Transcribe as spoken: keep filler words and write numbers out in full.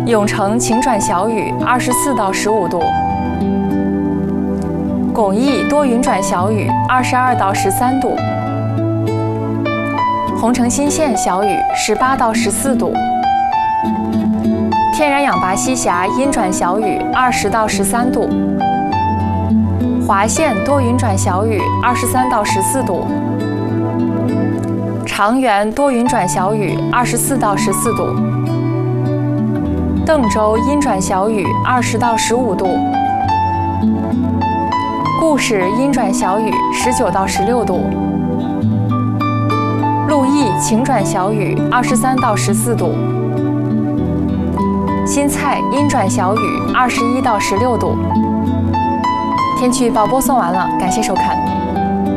永城晴转小雨，二十四到十五度；巩义多云转小雨，二十二到十三度；洪城新县小雨，十八到十四度；天然氧拔溪峡阴转小雨，二十到十三度；华县多云转小雨，二十三到十四度；长垣多云转小雨，二十四到十四度；邓州阴转小雨，二十到十五度；固始阴转小雨，十九到十六度；鹿邑晴转小雨，二十三到十四度；新蔡阴转小雨，二十一到十六度。天气预报播送完了，感谢收看。